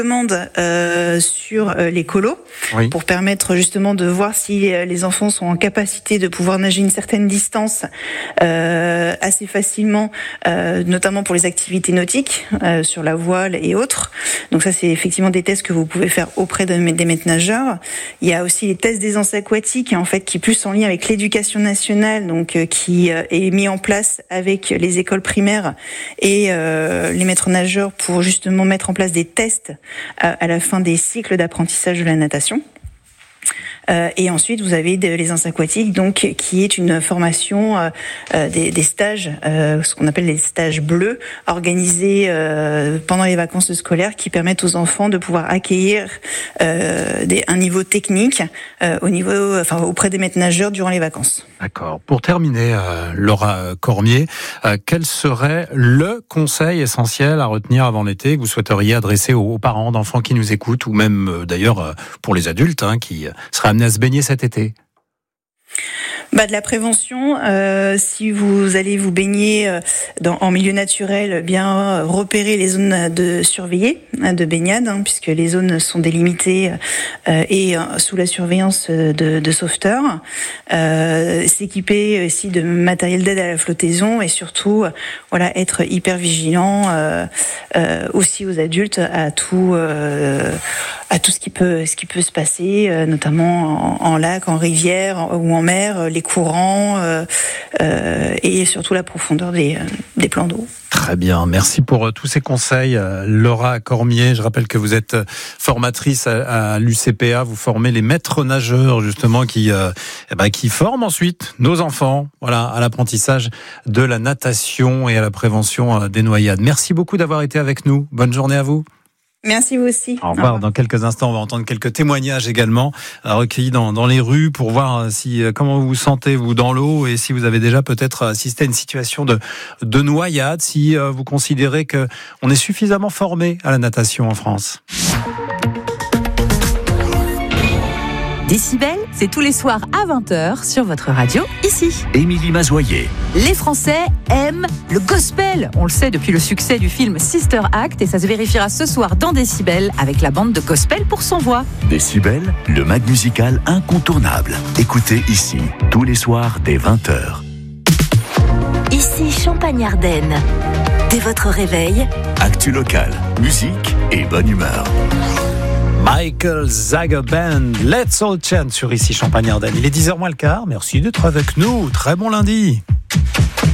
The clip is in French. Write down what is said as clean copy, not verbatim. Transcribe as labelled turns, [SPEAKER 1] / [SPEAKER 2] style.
[SPEAKER 1] demande sur les colos pour permettre justement de voir si les enfants sont en capacité de pouvoir nager une certaine distance assez facilement, notamment pour les activités nautiques sur la voile et autres. Donc ça, c'est effectivement des tests que vous pouvez faire auprès des maîtres nageurs. Il y a aussi les tests d'aisance aquatique, en fait, qui est plus en lien avec l'éducation nationale, donc qui est mis en place avec les écoles primaires et les maîtres nageurs pour justement mettre en place des tests à la fin des cycles d'apprentissage de la natation. Et ensuite, vous avez l'aisance aquatique, donc qui est une formation des stages, ce qu'on appelle les stages bleus, organisés pendant les vacances scolaires, qui permettent aux enfants de pouvoir acquérir un niveau technique auprès des maîtres nageurs durant les vacances.
[SPEAKER 2] D'accord. Pour terminer, Laura Cormier, quel serait le conseil essentiel à retenir avant l'été que vous souhaiteriez adresser aux parents d'enfants qui nous écoutent, ou même d'ailleurs pour les adultes qui seraient amenés à se baigner cet été?
[SPEAKER 1] De la prévention, si vous allez vous baigner en milieu naturel, bien repérer les zones surveillées de baignade, puisque les zones sont délimitées et sous la surveillance de sauveteurs. S'équiper aussi de matériel d'aide à la flottaison et surtout être hyper vigilant aussi aux adultes à tout ce qui peut se passer, notamment en lac, en rivière ou en mer, les courants et surtout la profondeur des plans d'eau.
[SPEAKER 2] Très bien, merci pour tous ces conseils, Laura Cormier. Je rappelle que vous êtes formatrice à l'UCPA, vous formez les maîtres nageurs justement qui forment ensuite nos enfants à l'apprentissage de la natation et à la prévention des noyades. Merci beaucoup d'avoir été avec nous, bonne journée à vous.
[SPEAKER 1] Merci vous aussi.
[SPEAKER 2] Au revoir. Dans quelques instants, on va entendre quelques témoignages également recueillis dans les rues pour voir comment vous vous sentez vous dans l'eau et si vous avez déjà peut-être assisté à une situation de noyade, si vous considérez que on est suffisamment formé à la natation en France.
[SPEAKER 3] Décibel, c'est tous les soirs à 20h sur votre radio, ici.
[SPEAKER 4] Émilie Mazoyer.
[SPEAKER 3] Les Français aiment le gospel. On le sait depuis le succès du film Sister Act et ça se vérifiera ce soir dans Décibel avec la bande de gospel pour son voix.
[SPEAKER 4] Décibel, le mag musical incontournable. Écoutez ici, tous les soirs dès 20h.
[SPEAKER 5] Ici Champagne-Ardenne. Dès votre réveil,
[SPEAKER 4] actu local, musique et bonne humeur.
[SPEAKER 2] Michael Zager Band, Let's All Chant sur ici Champagne-Ardenne. Il est 10h moins le quart. Merci d'être avec nous. Très bon lundi.